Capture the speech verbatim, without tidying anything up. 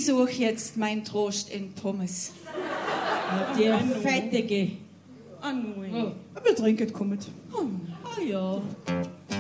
Ich suche jetzt meinen Trost in Pommes. Die fettige. Ah, nein. Oh. Aber trinket kommet. Ah, ja.